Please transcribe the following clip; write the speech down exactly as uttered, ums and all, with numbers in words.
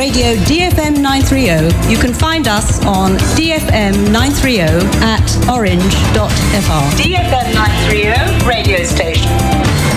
Radio D F M nine thirty. You can find us on D F M nine thirty at orange dot f r. D F M nine thirty radio station.